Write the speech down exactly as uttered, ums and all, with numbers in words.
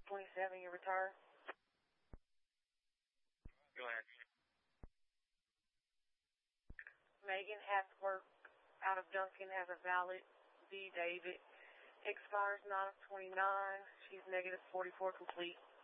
twenty-seven, you return. Go ahead. Megan Hathworth out of Duncan has a valid V. David. Expires nine of twenty-nine. She's negative forty-four complete.